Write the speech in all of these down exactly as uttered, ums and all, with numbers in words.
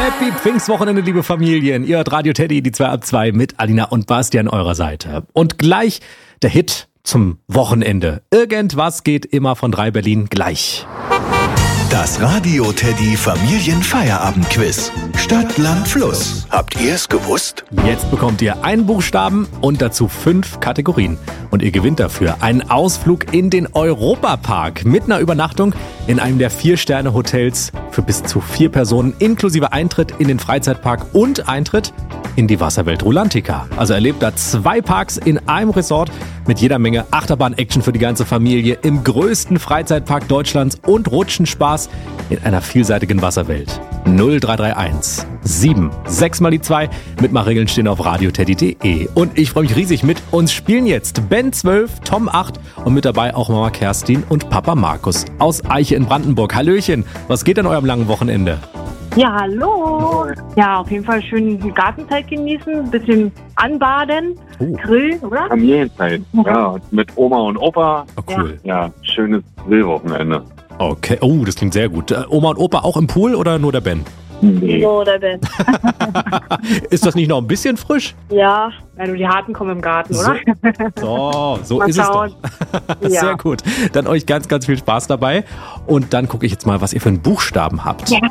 Happy Pfingstwochenende, liebe Familien. Ihr hört Radio Teddy, die zwei ab zwei mit Alina und Basti an eurer Seite. Und gleich der Hit zum Wochenende. Irgendwas geht immer von drei Berlin gleich. Das Radio Teddy Familienfeierabendquiz. Stadt, Land, Fluss. Habt ihr es gewusst? Jetzt bekommt ihr einen Buchstaben und dazu fünf Kategorien. Und ihr gewinnt dafür einen Ausflug in den Europapark mit einer Übernachtung in einem der Vier-Sterne-Hotels für bis zu vier Personen inklusive Eintritt in den Freizeitpark und Eintritt in die Wasserwelt Rulantica. Also erlebt da zwei Parks in einem Resort mit jeder Menge Achterbahn-Action für die ganze Familie im größten Freizeitpark Deutschlands und Rutschenspaß in einer vielseitigen Wasserwelt. null drei drei eins sieben sechs mal die zwei. Mitmachregeln stehen auf radioteddy punkt de. Und ich freue mich riesig, mit uns spielen jetzt Ben zwölf, Tom acht und mit dabei auch Mama Kerstin und Papa Markus aus Eiche in Brandenburg. Hallöchen, was geht an eurem langen Wochenende? Ja, hallo. Ja, auf jeden Fall schön die Gartenzeit genießen, ein bisschen anbaden, Oh. grillen, oder? Familienzeit, ja, mit Oma und Opa. Oh, cool. Ja, schönes Grillwochenende. Okay, oh, das klingt sehr gut. Äh, Oma und Opa auch im Pool oder nur der Ben? Nee. So, oder Ben? Ist das nicht noch ein bisschen frisch? Ja, also die Harten kommen im Garten, So, oder? so, so Mal ist es doch. schauen. Sehr Ja. gut. Dann euch ganz, ganz viel Spaß dabei. Und dann gucke ich jetzt mal, was ihr für einen Buchstaben habt. Ja.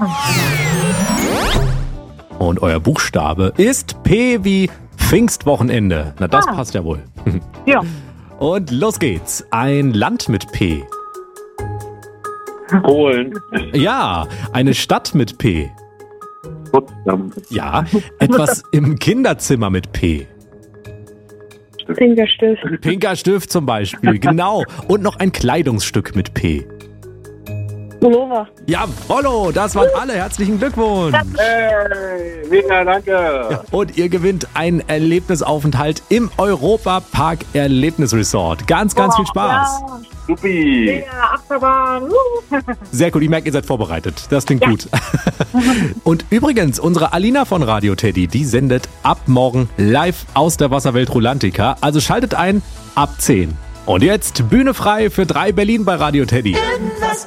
Und euer Buchstabe ist P wie Pfingstwochenende. Na, das Ah. passt ja wohl. Ja. Und los geht's. Ein Land mit P. Polen, Ja, eine Stadt mit P. Potsdam, Ja, etwas im Kinderzimmer mit P. Fingerstift. Pinker Stift zum Beispiel, genau. Und noch ein Kleidungsstück mit P. Pullover. Ja, Follow, das waren alle. Herzlichen Glückwunsch. hey, mega danke. Und ihr gewinnt einen Erlebnisaufenthalt im Europapark Erlebnisresort. Ganz, ganz viel Spaß. Ja, Supi. ja, Achterbahn. Uh. Sehr gut, ich merke, ihr seid vorbereitet. Das klingt gut. Und übrigens, unsere Alina von Radio Teddy, die sendet ab morgen live aus der Wasserwelt Rulantica. Also schaltet ein ab zehn. Und jetzt Bühne frei für drei Berlin bei Radio Teddy. Irgendwas